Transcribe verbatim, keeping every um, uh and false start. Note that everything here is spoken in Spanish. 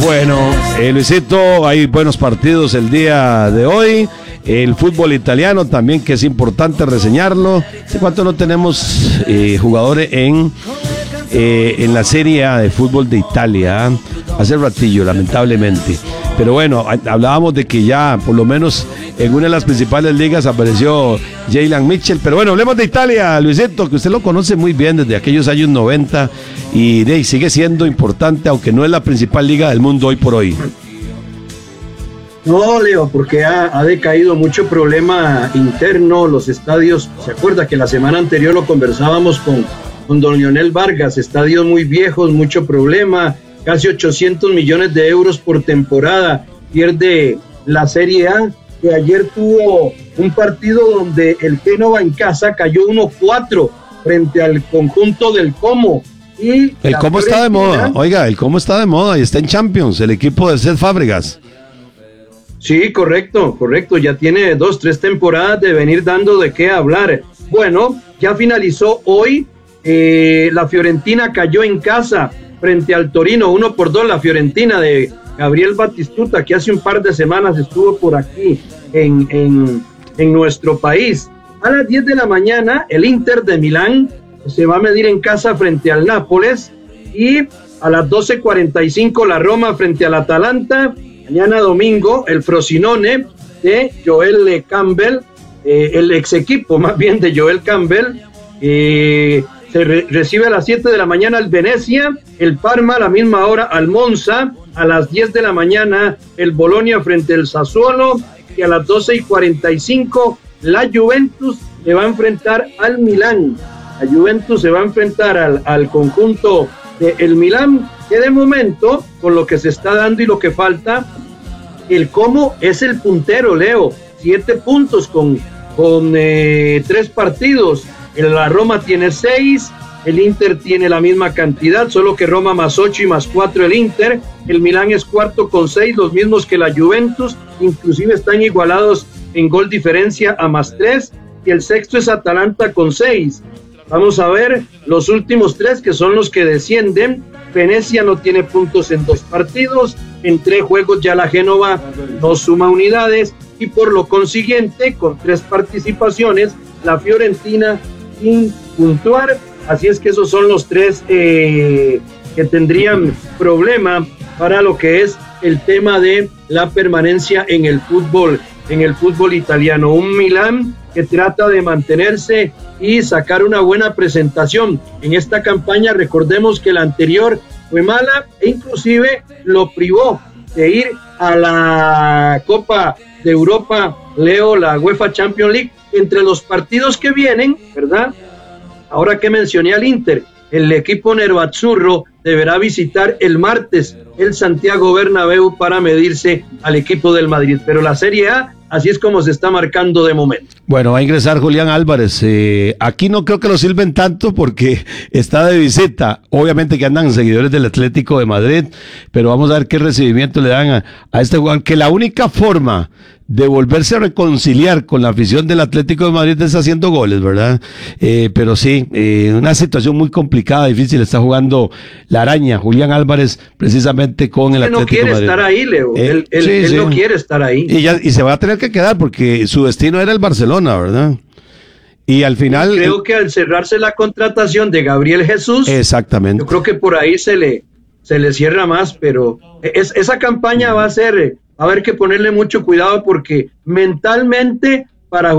Bueno, eh, Luisito, hay buenos partidos el día de hoy. El fútbol italiano también, que es importante reseñarlo. ¿Hace cuánto no tenemos eh, jugadores en, eh, en la Serie A de fútbol de Italia? Hace ratillo, lamentablemente. Pero bueno, hablábamos de que ya, por lo menos en una de las principales ligas apareció Jalen Mitchell. Pero bueno, hablemos de Italia, Luisito, que usted lo conoce muy bien desde aquellos años noventa y de, sigue siendo importante, aunque no es la principal liga del mundo hoy por hoy. No, Leo, porque ha, ha decaído mucho problema interno, los estadios. ¿Se acuerda que la semana anterior lo conversábamos con, con don Leonel Vargas? Estadios muy viejos, mucho problema, casi ochocientos millones de euros por temporada, pierde la Serie A, que ayer tuvo un partido donde el Génova en casa cayó uno cuatro frente al conjunto del Como. Y el Como está de moda, oiga, el Como está de moda y está en Champions, el equipo de Cesc Fábregas. Sí, correcto, correcto, ya tiene dos, tres temporadas de venir dando de qué hablar. Bueno, ya finalizó hoy, eh, la Fiorentina cayó en casa frente al Torino, uno por dos, la Fiorentina de Gabriel Batistuta, que hace un par de semanas estuvo por aquí en, en, en nuestro país. A las diez de la mañana, el Inter de Milán se va a medir en casa frente al Nápoles, y a las doce cuarenta y cinco la Roma frente al Atalanta. Mañana domingo, el Frosinone de Joel Campbell, eh, el ex equipo más bien de Joel Campbell, eh, se re- recibe a las siete de la mañana el Venecia, el Parma a la misma hora al Monza, a las diez de la mañana el Bolonia frente al Sassuolo, y a las doce y cuarenta y cinco la Juventus se va a enfrentar al Milán. La Juventus se va a enfrentar al, al conjunto del Milán, que de momento, con lo que se está dando y lo que falta, el Como es el puntero, Leo, siete puntos con, con eh, tres partidos. La Roma tiene seis, el Inter tiene la misma cantidad, solo que Roma más ocho y más cuatro el Inter. El Milán es cuarto con seis, los mismos que la Juventus, inclusive están igualados en gol diferencia a más tres, y el sexto es Atalanta con seis. Vamos a ver los últimos tres, que son los que descienden. Venecia no tiene puntos en dos partidos, en tres juegos ya la Génova no suma unidades, y por lo consiguiente, con tres participaciones, la Fiorentina sin puntuar. Así es que esos son los tres eh, que tendrían problema para lo que es el tema de la permanencia en el fútbol, en el fútbol italiano. Un Milán que trata de mantenerse y sacar una buena presentación en esta campaña. Recordemos que la anterior fue mala e inclusive lo privó de ir a la Copa de Europa, Leo, la UEFA Champions League. Entre los partidos que vienen, ¿verdad? Ahora que mencioné al Inter, el equipo nervazzurro deberá visitar el martes el Santiago Bernabéu para medirse al equipo del Madrid. Pero la Serie A, así es como se está marcando de momento. Bueno, va a ingresar Julián Álvarez. Eh, aquí no creo que lo sirven tanto porque está de visita. Obviamente que andan seguidores del Atlético de Madrid, pero vamos a ver qué recibimiento le dan a, a este jugador, que la única forma de volverse a reconciliar con la afición del Atlético de Madrid es haciendo goles, ¿verdad? Eh, pero sí, eh, una situación muy complicada, difícil, está jugando la araña, Julián Álvarez, precisamente con el él Atlético de Madrid. No quiere estar ahí, Leo, eh, él, él, sí, él sí. no quiere estar ahí. Y, ya, y se va a tener que quedar porque su destino era el Barcelona, ¿verdad? Y al final... Y creo que al cerrarse la contratación de Gabriel Jesús, exactamente, yo creo que por ahí se le, se le cierra más, pero es, esa campaña va a ser... Va a haber que ponerle mucho cuidado porque mentalmente para